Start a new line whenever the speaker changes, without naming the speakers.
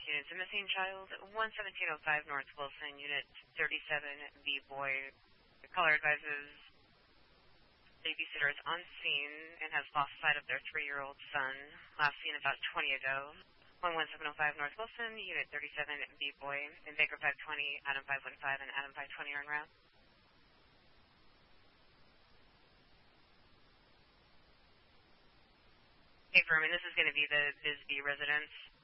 units. A missing child, 11705 North Wilson, Unit 37B boy. The caller advises babysitter is on scene and has lost sight of their 3-year-old son. Last seen about 20 ago. 11705 North Wilson, Unit 37B boy. In Baker 520, Adam 515, and Adam 520 are en route. Confirming, this is going to be the Bisbee residence.